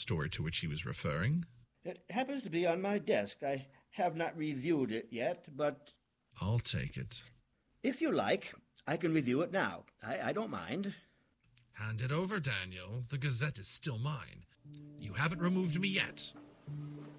story to which he was referring. It happens to be on my desk. I have not reviewed it yet, but... I'll take it. If you like, I can review it now. I don't mind. Hand it over, Daniel. The Gazette is still mine. You haven't removed me yet.